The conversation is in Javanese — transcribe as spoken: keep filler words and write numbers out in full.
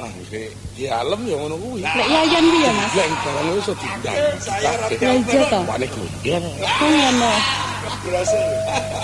Ah, nggih. Ya alam ya ngono kuwi. Lek yayan piye, Mas? Lek barang iso diundang. Gereja to. Wane glundang. Oh ngono. Berhasil.